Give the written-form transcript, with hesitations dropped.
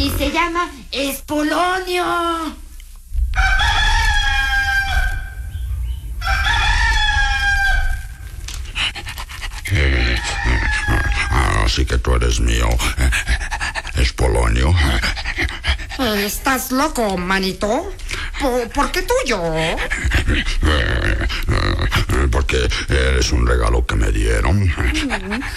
Y se llama Espolonio. Así que tú eres mío, Espolonio. ¿Estás loco, manito? ¿Por qué tuyo? Porque eres un regalo que me dieron.